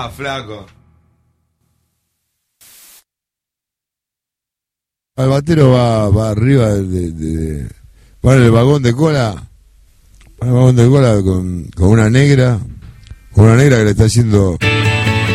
flaco. El batero va arriba va en el vagón de cola. Va en el vagón de cola con una negra. Con una negra que le está haciendo